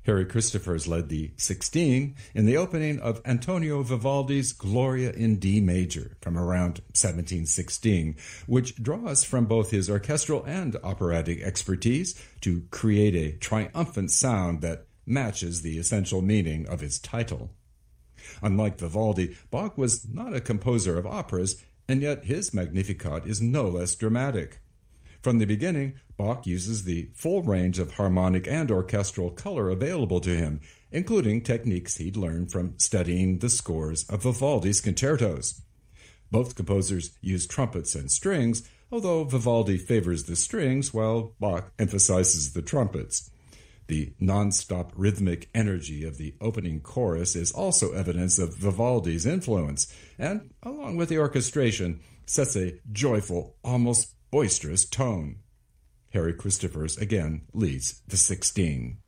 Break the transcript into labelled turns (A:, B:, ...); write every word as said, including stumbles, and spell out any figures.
A: Harry Christophers led the Sixteen in the opening of Antonio Vivaldi's Gloria in D major from around seventeen sixteen, which draws from both his orchestral and operatic expertise to create a triumphant sound that matches the essential meaning of its title. Unlike Vivaldi, Bach was not a composer of operas, and yet his Magnificat is no less dramatic. From the beginning, Bach uses the full range of harmonic and orchestral color available to him, including techniques he'd learned from studying the scores of Vivaldi's concertos. Both composers use trumpets and strings, although Vivaldi favors the strings while Bach emphasizes the trumpets. The non-stop rhythmic energy of the opening chorus is also evidence of Vivaldi's influence, and, along with the orchestration, sets a joyful, almost boisterous tone. Harry Christophers again leads the Sixteen.